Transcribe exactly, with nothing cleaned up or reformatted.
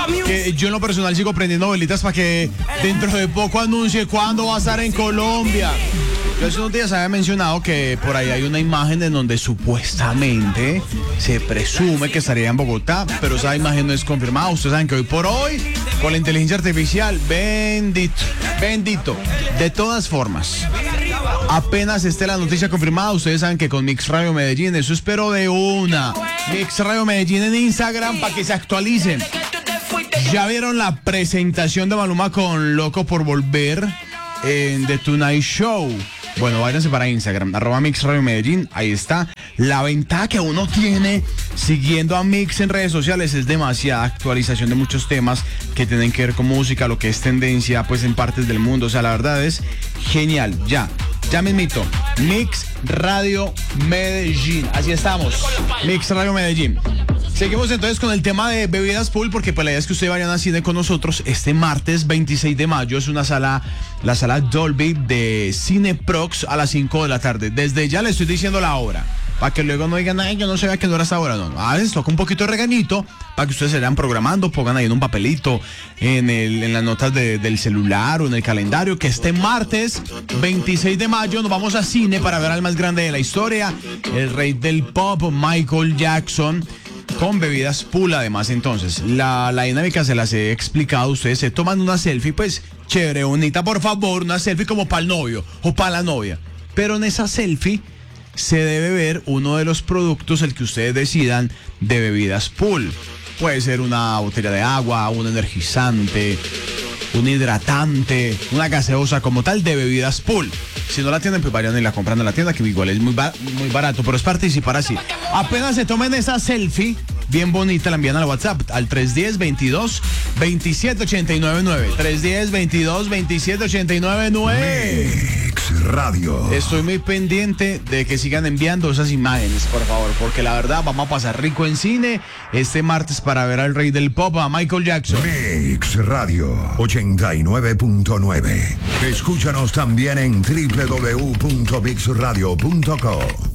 que yo en lo personal sigo prendiendo velitas para que dentro de poco anuncie cuándo va a estar en Colombia. Yo hace unos días había mencionado que por ahí hay una imagen en donde supuestamente se presume que estaría en Bogotá, pero esa imagen no es confirmada. Ustedes saben que hoy por hoy, con la inteligencia artificial, bendito, bendito. De todas formas, apenas esté la noticia confirmada, ustedes saben que con Mix Radio Medellín, eso espero de una. Mix Radio Medellín en Instagram para que se actualicen. ¿Ya vieron la presentación de Maluma con Loco por Volver en The Tonight Show? Bueno, váyanse para Instagram, arroba Mix Radio Medellín, ahí está. La ventaja que uno tiene siguiendo a Mix en redes sociales es demasiada actualización de muchos temas que tienen que ver con música, lo que es tendencia pues en partes del mundo. O sea, la verdad es genial. Ya, ya mismito, Mix Radio Medellín, así estamos, Mix Radio Medellín. Seguimos entonces con el tema de bebidas pool, porque pues la idea es que ustedes vayan al cine con nosotros este martes veintiséis de mayo. Es una sala, la sala Dolby de Cineprox a las cinco de la tarde. Desde ya le estoy diciendo la hora, para que luego no digan, ay, yo no sabía a qué hora es ahora. No, a veces toca un poquito de regañito para que ustedes se vayan programando, pongan ahí en un papelito, en, el, en las notas de, del celular o en el calendario, que este martes veintiséis de mayo nos vamos a cine para ver al más grande de la historia, el rey del pop, Michael Jackson, con bebidas pool. Además, entonces, la, la dinámica se las he explicado. Ustedes se toman una selfie, pues, chévere, bonita, por favor, una selfie como para el novio o para la novia. Pero en esa selfie se debe ver uno de los productos, el que ustedes decidan, de bebidas pool. Puede ser una botella de agua, un energizante, un hidratante, una gaseosa como tal de bebidas pool. Si no la tienen, pues vayan y la compran en la tienda, que igual es muy, bar- muy barato, pero es participar así. Apenas se tomen esa selfie bien bonita, la envían al WhatsApp al tres uno cero, veintidós, veintisiete ochenta y nueve nueve. tres uno cero, veintidós, veintisiete ochenta y nueve nueve. Mix Radio. Estoy muy pendiente de que sigan enviando esas imágenes, por favor, porque la verdad vamos a pasar rico en cine este martes para ver al rey del pop, a Michael Jackson. Mix Radio ochenta y nueve punto nueve. Escúchanos también en doble u doble u doble u punto mix radio punto co.